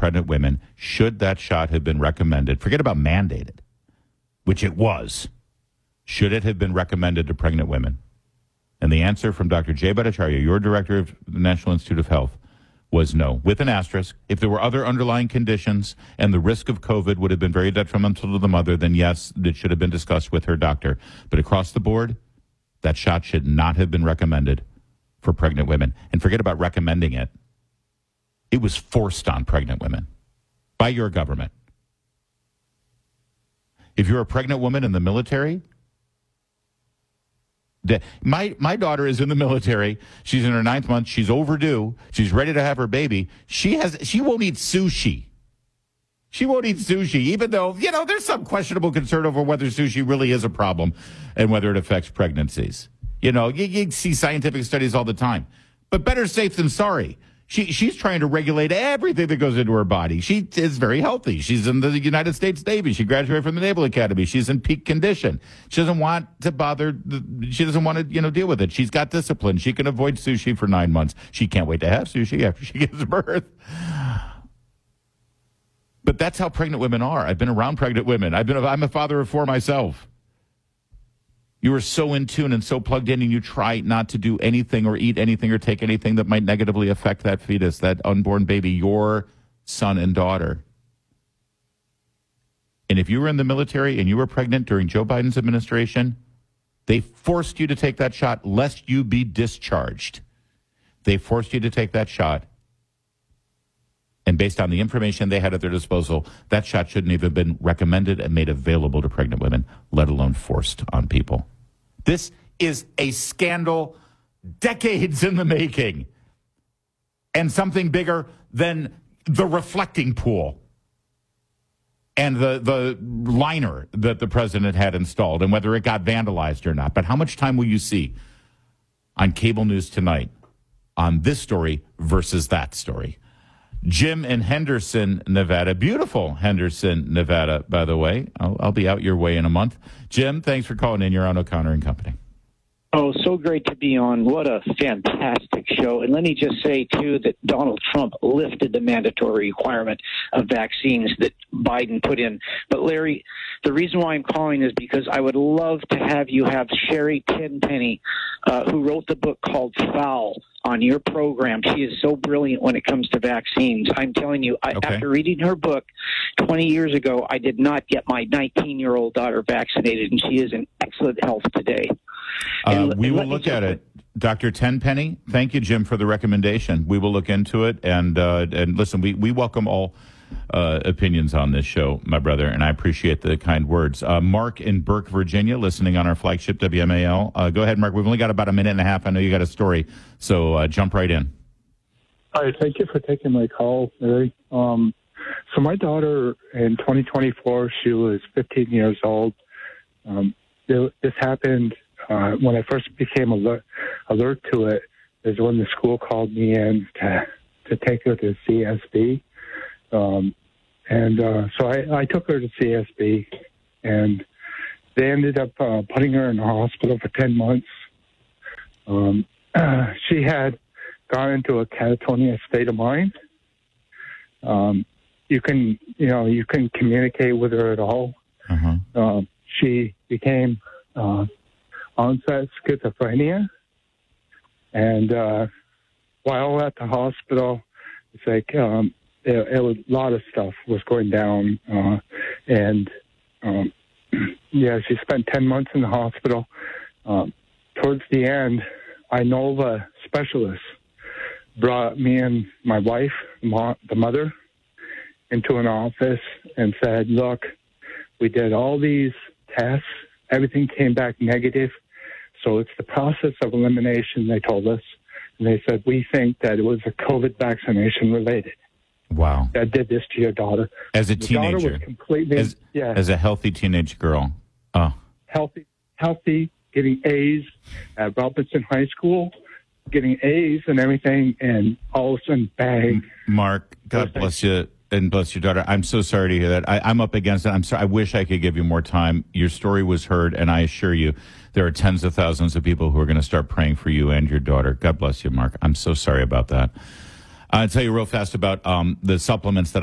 pregnant women should that shot have been recommended. Forget about mandated, which it was. Should it have been recommended to pregnant women? And the answer from Dr. Jay Bhattacharya, your director of the National Institute of Health, was no, with an asterisk. If there were other underlying conditions and the risk of COVID would have been very detrimental to the mother, then yes, it should have been discussed with her doctor. But across the board, that shot should not have been recommended for pregnant women. And forget about recommending it. It was forced on pregnant women by your government. If you're a pregnant woman in the military, my daughter is in the military. She's in her 9th month. She's overdue. She's ready to have her baby. She won't eat sushi. She won't eat sushi, even though, there's some questionable concern over whether sushi really is a problem and whether it affects pregnancies. You see scientific studies all the time. But better safe than sorry. She's trying to regulate everything that goes into her body. She is very healthy. She's in the United States Navy. She graduated from the Naval Academy. She's in peak condition. She doesn't want to bother. She doesn't want to, deal with it. She's got discipline. She can avoid sushi for 9 months. She can't wait to have sushi after she gives birth. But that's how pregnant women are. I've been around pregnant women. I'm a father of 4 myself. You are so in tune and so plugged in, and you try not to do anything or eat anything or take anything that might negatively affect that fetus, that unborn baby, your son and daughter. And if you were in the military and you were pregnant during Joe Biden's administration, they forced you to take that shot lest you be discharged. They forced you to take that shot. And based on the information they had at their disposal, that shot shouldn't even have been recommended and made available to pregnant women, let alone forced on people. This is a scandal decades in the making, and something bigger than the reflecting pool and the liner that the president had installed and whether it got vandalized or not. But how much time will you see on cable news tonight on this story versus that story? Jim in Henderson, Nevada. Beautiful Henderson, Nevada, by the way. I'll be out your way in a month. Jim, thanks for calling in. You're on O'Connor and Company. Oh, so great to be on. What a fantastic show. And let me just say, too, that Donald Trump lifted the mandatory requirement of vaccines that Biden put in. But, Larry, the reason why I'm calling is because I would love to have you have Sherry Tenpenny, who wrote the book called Foul, on your program. She is so brilliant when it comes to vaccines. I'm telling you, after reading her book 20 years ago, I did not get my 19-year-old daughter vaccinated, and she is in excellent health today. We will look at it. Dr. Tenpenny, thank you, Jim, for the recommendation. We will look into it. And listen, we welcome all opinions on this show, my brother, and I appreciate the kind words. Mark in Burke, Virginia, listening on our flagship WMAL. Go ahead, Mark. We've only got about a minute and a half. I know you got a story, so jump right in. All right. Thank you for taking my call, Larry. So my daughter in 2024, she was 15 years old. This happened when I first became alert to it, is when the school called me in to take her to CSB. So I took her to CSB, and they ended up putting her in the hospital for 10 months. She had gone into a catatonic state of mind. You can communicate with her at all. Uh-huh. She became onset schizophrenia, and while at the hospital, it's like it was a lot of stuff was going down, she spent 10 months in the hospital. Towards the end, Inova specialists brought me and my wife, the mother, into an office and said, look, we did all these tests. Everything came back negative. So it's the process of elimination, they told us. And they said, we think that it was a COVID vaccination related. Wow. That did this to your daughter. As a teenager. Daughter was completely, as a healthy teenage girl. Oh. Healthy, getting A's at Robertson High School, getting A's and everything, and all of a sudden, bang. Mark, God bless you. And bless your daughter. I'm so sorry to hear that. I'm up against it. I'm sorry. I wish I could give you more time. Your story was heard, and I assure you, there are tens of thousands of people who are going to start praying for you and your daughter. God bless you, Mark. I'm so sorry about that. I'll tell you real fast about the supplements that